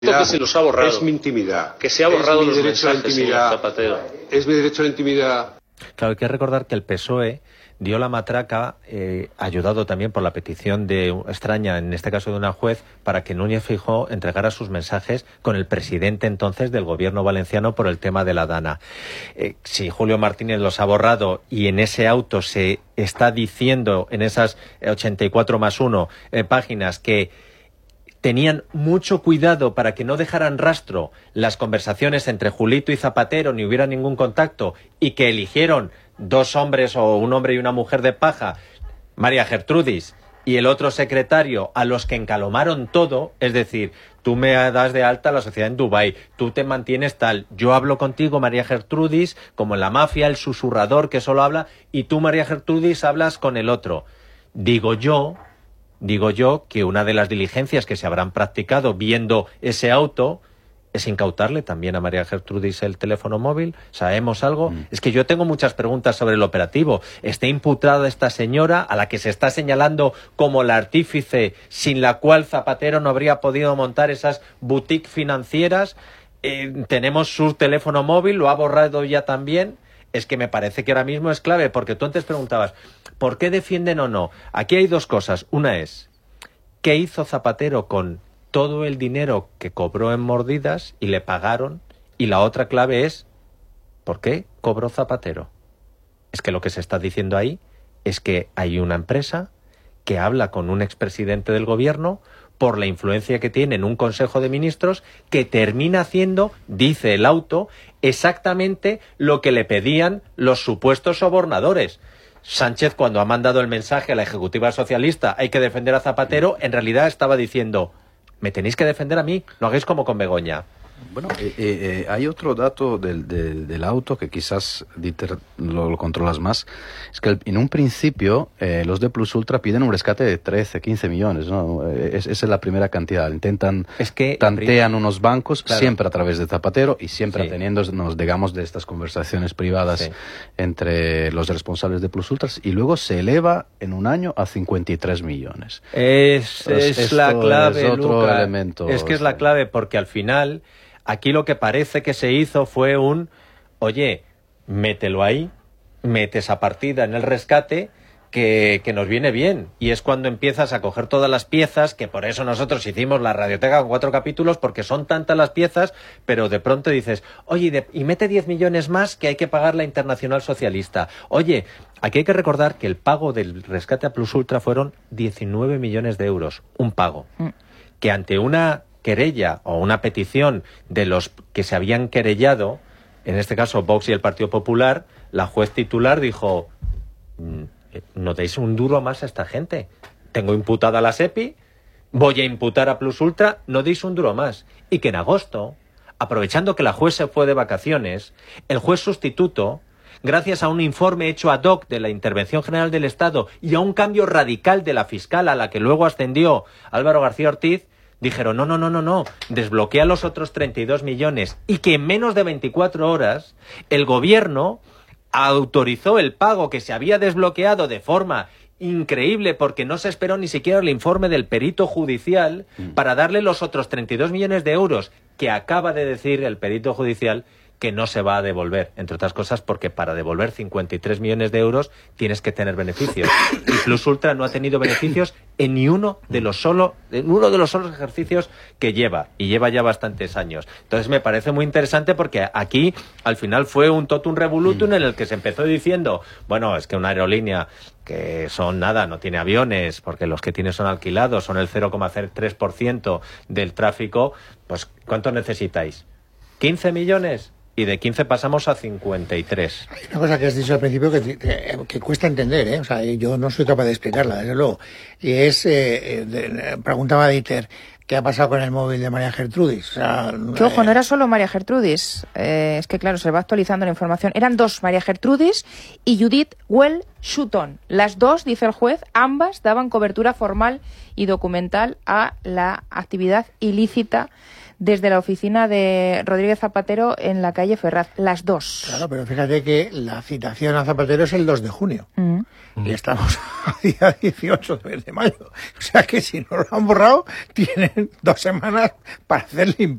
Que se los ha borrado. Es mi intimidad. Que se ha borrado los mensajes, señor Zapatero. Es mi derecho a la intimidad. Claro, hay que recordar que el PSOE dio la matraca, ayudado también por la petición extraña, en este caso de una juez, para que Núñez Feijóo entregara sus mensajes con el presidente entonces del gobierno valenciano por el tema de la Dana. Si Julio Martínez los ha borrado y en ese auto se está diciendo, en esas 84 más 1 páginas, que tenían mucho cuidado para que no dejaran rastro las conversaciones entre Julito y Zapatero, ni hubiera ningún contacto, y que eligieron dos hombres o un hombre y una mujer de paja, María Gertrudis y el otro secretario, a los que encalomaron todo, es decir, tú me das de alta a la sociedad en Dubái, tú te mantienes tal, yo hablo contigo, María Gertrudis, como en la mafia, el susurrador que solo habla, y tú, María Gertrudis, hablas con el otro. Digo yo que una de las diligencias que se habrán practicado viendo ese auto es incautarle también a María Gertrudis el teléfono móvil. ¿Sabemos algo? Es que yo tengo muchas preguntas sobre el operativo. ¿Está imputada esta señora a la que se está señalando como la artífice sin la cual Zapatero no habría podido montar esas boutiques financieras? Tenemos su teléfono móvil, lo ha borrado ya también. Es que me parece que ahora mismo es clave, porque tú antes preguntabas ¿por qué defienden o no? Aquí hay dos cosas. Una es, ¿qué hizo Zapatero con todo el dinero que cobró en mordidas y le pagaron? Y la otra clave es, ¿por qué cobró Zapatero? Es que lo que se está diciendo ahí es que hay una empresa que habla con un expresidente del gobierno por la influencia que tiene en un Consejo de Ministros, que termina haciendo, dice el auto, exactamente lo que le pedían los supuestos sobornadores. Sánchez, cuando ha mandado el mensaje a la Ejecutiva Socialista, hay que defender a Zapatero, en realidad estaba diciendo, me tenéis que defender a mí, lo hagáis como con Begoña. Bueno, hay otro dato del auto que quizás, Dieter, lo controlas más. Es que en un principio los de Plus Ultra piden un rescate de 13, 15 millones, ¿no? Esa es la primera cantidad. Tantean unos bancos, claro, siempre a través de Zapatero y siempre ateniéndonos, digamos, de estas conversaciones privadas entre los responsables de Plus Ultras, y luego se eleva en un año a 53 millones. Es la clave, es otro Luca. elemento. Es que es la clave, porque al final aquí lo que parece que se hizo fue oye, mételo ahí, mete esa partida en el rescate, que nos viene bien. Y es cuando empiezas a coger todas las piezas, que por eso nosotros hicimos la radioteca con 4 capítulos, porque son tantas las piezas, pero de pronto dices, oye, y mete 10 millones más que hay que pagar la Internacional Socialista. Oye, aquí hay que recordar que el pago del rescate a Plus Ultra fueron 19 millones de euros, un pago, que ante una querella o una petición de los que se habían querellado, en este caso Vox y el Partido Popular, la juez titular dijo, no deis un duro más a esta gente, tengo imputada a la SEPI, voy a imputar a Plus Ultra, no deis un duro más. Y que en agosto, aprovechando que la juez se fue de vacaciones, el juez sustituto, gracias a un informe hecho ad hoc de la Intervención General del Estado y a un cambio radical de la fiscal a la que luego ascendió Álvaro García Ortiz, dijeron, no, desbloquea los otros 32 millones, y que en menos de 24 horas el gobierno autorizó el pago que se había desbloqueado de forma increíble, porque no se esperó ni siquiera el informe del perito judicial para darle los otros 32 millones de euros que acaba de decir el perito judicial que no se va a devolver, entre otras cosas porque para devolver 53 millones de euros tienes que tener beneficios. Y Plus Ultra no ha tenido beneficios en uno de los solos ejercicios que lleva, y lleva ya bastantes años. Entonces me parece muy interesante, porque aquí al final fue un totum revolutum en el que se empezó diciendo, bueno, es que una aerolínea que son nada, no tiene aviones, porque los que tiene son alquilados, son el 0,3% del tráfico, pues ¿cuánto necesitáis? ¿15 millones? Y de 15 pasamos a 53. Hay una cosa que has dicho al principio que cuesta entender, ¿eh? O sea, yo no soy capaz de explicarla, desde luego. Y es, preguntaba a Dieter, ¿qué ha pasado con el móvil de María Gertrudis? O sea, que ojo, no era solo María Gertrudis. Es que claro, se va actualizando la información. Eran dos, María Gertrudis y Judith Well-Sutton. Las dos, dice el juez, ambas daban cobertura formal y documental a la actividad ilícita desde la oficina de Rodríguez Zapatero en la calle Ferraz. Las dos. Claro, pero fíjate que la citación a Zapatero es el 2 de junio. Y estamos a día 18 de mayo. O sea que si no lo han borrado, tienen 2 semanas para hacer limpieza.